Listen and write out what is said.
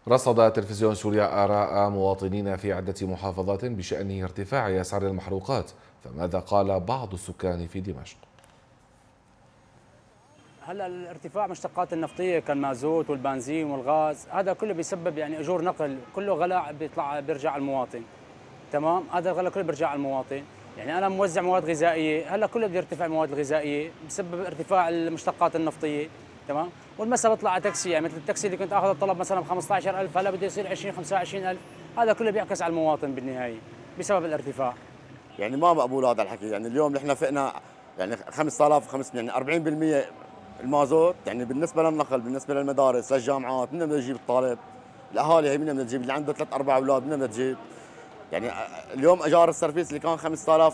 رصد تلفزيون سوريا آراء مواطنين في عدة محافظات بشأن ارتفاع أسعار المحروقات، فماذا قال بعض السكان في دمشق؟ هلا الارتفاع مشتقات النفطيه كالمازوت والبنزين والغاز، هذا كله بيسبب يعني اجور نقل، كله غلاء بيطلع بيرجع على المواطن. تمام، هذا الغلاء كله بيرجع على المواطن. يعني انا موزع مواد غذائيه، هلا كله بده يرتفع المواد الغذائيه بسبب ارتفاع المشتقات النفطيه. تمام، والمسا بطلع على تاكسي، يعني مثل التاكسي اللي كنت اخذ الطلب مثلا ب 15000 هلا بده يصير 20 25000. هذا كله بيعكس على المواطن بالنهايه بسبب الارتفاع. يعني ما مقبول هذا الحكي. يعني اليوم نحن فقنا يعني 5000 يعني 40% المازوت. يعني بالنسبه للنقل، بالنسبه للمدارس للجامعات، من بدنا نجيب الطالب؟ الاهالي هي من بدنا تجيب؟ اللي عنده 3 4 اولاد من بدنا تجيب؟ يعني اليوم اجار السرفيس اللي كان 5000